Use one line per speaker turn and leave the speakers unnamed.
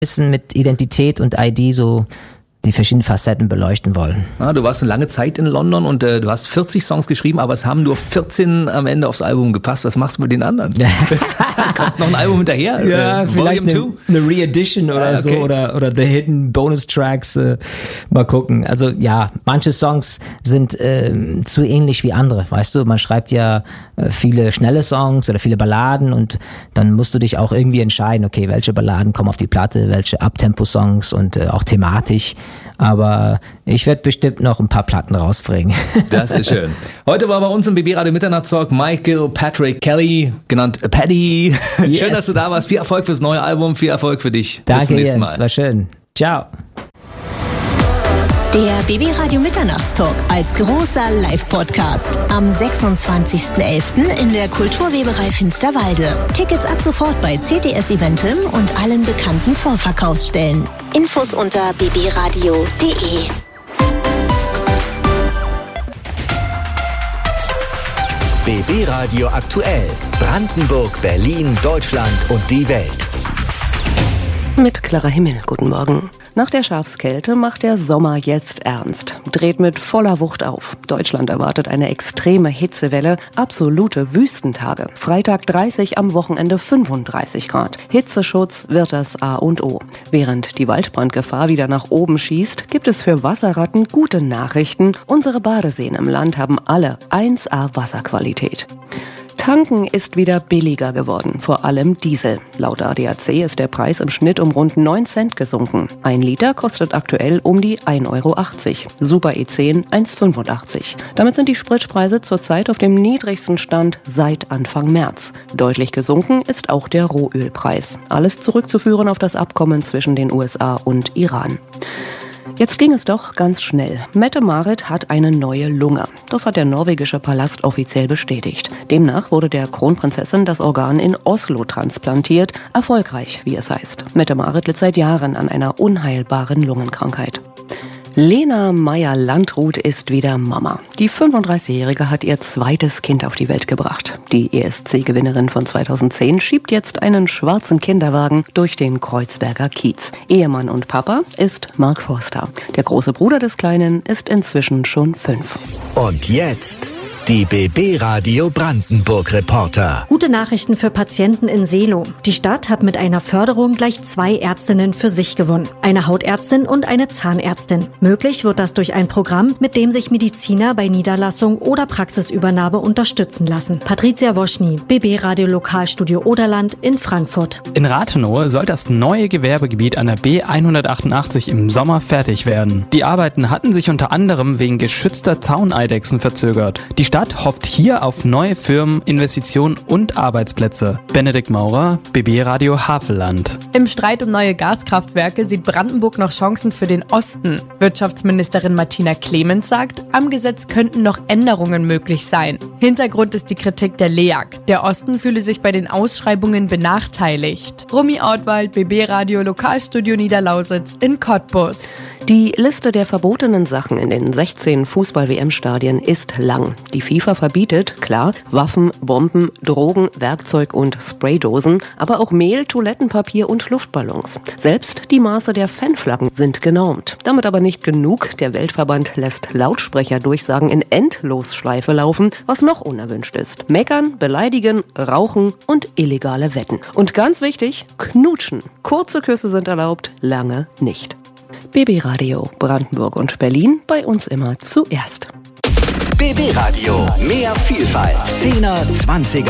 bisschen mit Identität und ID so die verschiedenen Facetten beleuchten wollen.
Ja, du warst eine lange Zeit in London und du hast 40 Songs geschrieben, aber es haben nur 14 am Ende aufs Album gepasst. Was machst du mit den anderen? Kommt noch ein Album hinterher?
Ja, vielleicht eine Re-Edition oder
okay.
so oder The Hidden Bonus Tracks. Mal gucken. Also ja, manche Songs sind zu ähnlich wie andere. Weißt du, man schreibt ja viele schnelle Songs oder viele Balladen und dann musst du dich auch irgendwie entscheiden, okay, welche Balladen kommen auf die Platte, welche Uptempo-Songs und auch thematisch. Aber ich werde bestimmt noch ein paar Platten rausbringen.
Das ist schön. Heute war bei uns im BB Radio Mitternachtstalk Michael Patrick Kelly, genannt Paddy. Yes. Schön, dass du da warst. Viel Erfolg fürs neue Album, viel Erfolg für dich.
Danke,
bis zum nächsten Mal.
Jens, war schön. Ciao.
Der BB Radio Mitternachtstalk als großer Live-Podcast am 26.11. in der Kulturweberei Finsterwalde. Tickets ab sofort bei CTS Eventim und allen bekannten Vorverkaufsstellen. Infos unter bbradio.de.
BB Radio aktuell. Brandenburg, Berlin, Deutschland und die Welt.
Mit Clara Himmel, guten Morgen. Nach der Schafskälte macht der Sommer jetzt ernst. Dreht mit voller Wucht auf. Deutschland erwartet eine extreme Hitzewelle, absolute Wüstentage. Freitag 30, am Wochenende 35 Grad. Hitzeschutz wird das A und O. Während die Waldbrandgefahr wieder nach oben schießt, gibt es für Wasserratten gute Nachrichten. Unsere Badeseen im Land haben alle 1A Wasserqualität. Tanken ist wieder billiger geworden, vor allem Diesel. Laut ADAC ist der Preis im Schnitt um rund 9 Cent gesunken. 1 Liter kostet aktuell um die 1,80 Euro. Super E10 1,85. Damit sind die Spritpreise zurzeit auf dem niedrigsten Stand seit Anfang März. Deutlich gesunken ist auch der Rohölpreis. Alles zurückzuführen auf das Abkommen zwischen den USA und Iran. Jetzt ging es doch ganz schnell. Mette-Marit hat eine neue Lunge. Das hat der norwegische Palast offiziell bestätigt. Demnach wurde der Kronprinzessin das Organ in Oslo transplantiert. Erfolgreich, wie es heißt. Mette-Marit litt seit Jahren an einer unheilbaren Lungenkrankheit. Lena Meyer-Landrut ist wieder Mama. Die 35-Jährige hat ihr zweites Kind auf die Welt gebracht. Die ESC-Gewinnerin von 2010 schiebt jetzt einen schwarzen Kinderwagen durch den Kreuzberger Kiez. Ehemann und Papa ist Mark Forster. Der große Bruder des Kleinen ist inzwischen schon 5.
Und jetzt die BB Radio Brandenburg Reporter.
Gute Nachrichten für Patienten in Seelow. Die Stadt hat mit einer Förderung gleich 2 Ärztinnen für sich gewonnen. Eine Hautärztin und eine Zahnärztin. Möglich wird das durch ein Programm, mit dem sich Mediziner bei Niederlassung oder Praxisübernahme unterstützen lassen. Patricia Woschny, BB Radio Lokalstudio Oderland in Frankfurt.
In Rathenow soll das neue Gewerbegebiet an der B188 im Sommer fertig werden. Die Arbeiten hatten sich unter anderem wegen geschützter Zauneidechsen verzögert. Die Stadt hofft hier auf neue Firmen, Investitionen und Arbeitsplätze. Benedikt Maurer, BB Radio Havelland.
Im Streit um neue Gaskraftwerke sieht Brandenburg noch Chancen für den Osten. Wirtschaftsministerin Martina Clemens sagt, am Gesetz könnten noch Änderungen möglich sein. Hintergrund ist die Kritik der LEAG. Der Osten fühle sich bei den Ausschreibungen benachteiligt. Romy Ortwald, BB Radio Lokalstudio Niederlausitz in Cottbus.
Die Liste der verbotenen Sachen in den 16 Fußball-WM-Stadien ist lang. Die FIFA verbietet, klar, Waffen, Bomben, Drogen, Werkzeug und Spraydosen, aber auch Mehl, Toilettenpapier und Luftballons. Selbst die Maße der Fanflaggen sind genormt. Damit aber nicht genug. Der Weltverband lässt Lautsprecherdurchsagen in Endlosschleife laufen, was noch unerwünscht ist. Meckern, beleidigen, rauchen und illegale Wetten. Und ganz wichtig, knutschen. Kurze Küsse sind erlaubt, lange nicht. BB Radio Brandenburg und Berlin, bei uns immer zuerst.
BB Radio, mehr Vielfalt. 10er, 20er,